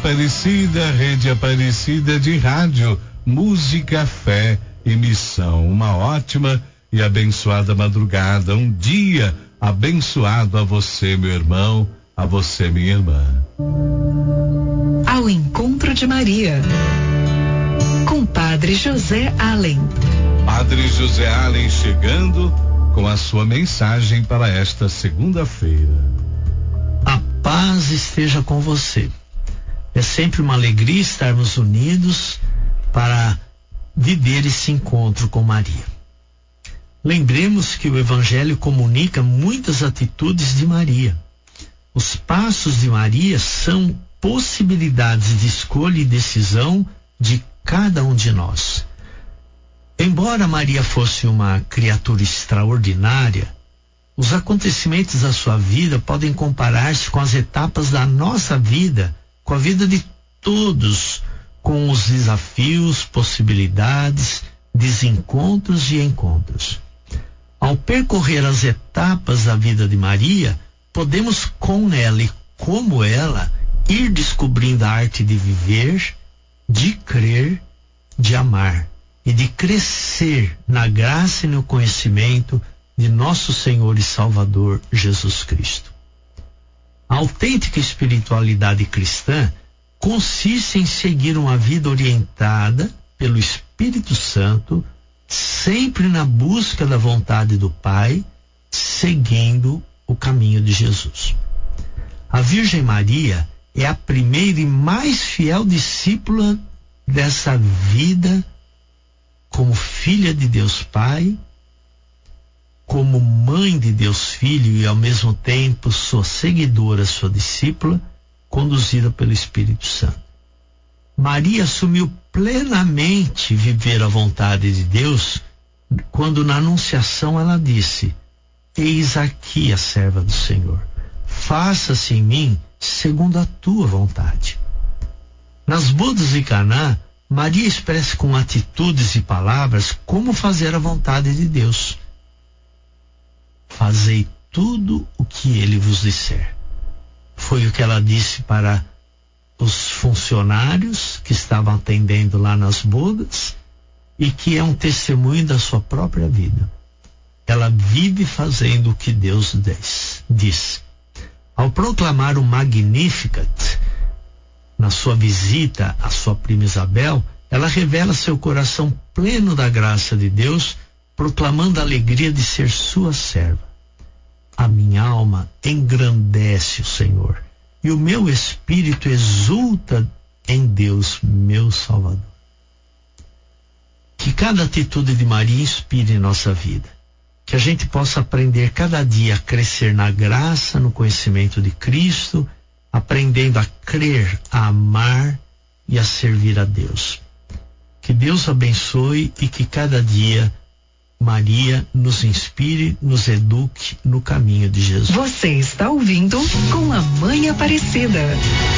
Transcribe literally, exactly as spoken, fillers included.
Aparecida, Rede Aparecida de Rádio, música, fé e missão. Uma ótima e abençoada madrugada, um dia abençoado a você, meu irmão, a você, minha irmã. Ao encontro de Maria, com Padre José Allen. Padre José Allen chegando com a sua mensagem para esta segunda-feira. A paz esteja com você. É sempre uma alegria estarmos unidos para viver esse encontro com Maria. Lembremos que o Evangelho comunica muitas atitudes de Maria. Os passos de Maria são possibilidades de escolha e decisão de cada um de nós. Embora Maria fosse uma criatura extraordinária, os acontecimentos da sua vida podem comparar-se com as etapas da nossa vida, com a vida de todos, com os desafios, possibilidades, desencontros e encontros. Ao percorrer as etapas da vida de Maria, podemos com ela e como ela ir descobrindo a arte de viver, de crer, de amar e de crescer na graça e no conhecimento de nosso Senhor e Salvador Jesus Cristo. A autêntica espiritualidade cristã consiste em seguir uma vida orientada pelo Espírito Santo, sempre na busca da vontade do Pai, seguindo o caminho de Jesus. A Virgem Maria é a primeira e mais fiel discípula dessa vida como filha de Deus Pai, como mãe de Deus Filho e ao mesmo tempo sua seguidora, sua discípula, conduzida pelo Espírito Santo. Maria assumiu plenamente viver a vontade de Deus quando na Anunciação ela disse: eis aqui a serva do Senhor, faça-se em mim segundo a tua vontade. Nas bodas de Caná, Maria expressa com atitudes e palavras como fazer a vontade de Deus. Fazei tudo o que ele vos disser. Foi o que ela disse para os funcionários que estavam atendendo lá nas bodas e que é um testemunho da sua própria vida. Ela vive fazendo o que Deus diz. diz. Ao proclamar o Magnificat, na sua visita à sua prima Isabel, ela revela seu coração pleno da graça de Deus, proclamando a alegria de ser sua serva. A minha alma engrandece o Senhor, e o meu espírito exulta em Deus, meu Salvador. Que cada atitude de Maria inspire em nossa vida. Que a gente possa aprender cada dia a crescer na graça, no conhecimento de Cristo, aprendendo a crer, a amar e a servir a Deus. Que Deus abençoe e que cada dia Maria nos inspire, nos eduque no caminho de Jesus. Você está ouvindo Com a Mãe Aparecida.